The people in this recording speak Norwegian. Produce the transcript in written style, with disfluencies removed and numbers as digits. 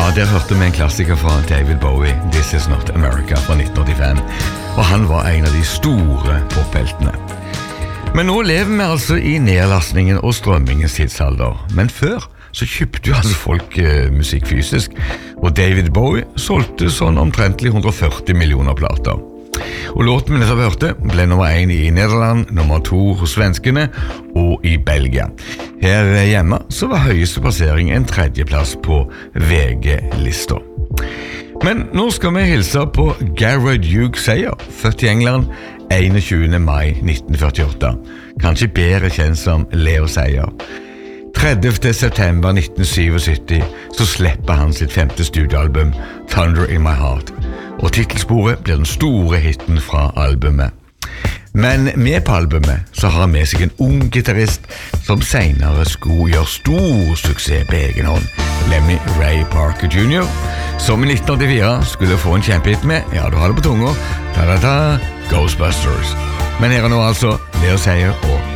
der hørte vi en klassiker fra David Bowie, This Is Not America fra 1985, og han var en av de store popheltene. Men nå lever vi altså i nedlastningen og strømmingens tidsalder, men før så kjøpte jo altså folk musikk fysisk, og David Bowie solgte sånn omtrentlig 140 millioner plater. Og låten vi nettopp hørte ble nummer 1 i Nederland, nummer 2 hos svenskene og i Belgia. Her hjemme så var høyeste plassering en tredjeplass på VG-lista. Men nå skal vi hilse på Garrett Hugh Sayer, født i England 21. mai 1948. Kanskje bedre kjent som Leo Sayer. 30. september 1977 så slipper han sitt 5. studioalbum Thunder in My Heart, og titelsporet blir den store hitten fra albumet. Men med på albumet så har han med seg en ung gitarist som senere skulle gjøre stor suksess på egen hånd, nemlig Ray Parker Jr., som i 1984 skulle få en kjempehit med, ja du har det på tunga, da-da-da, Ghostbusters. Men her er nå altså Leo Sayer og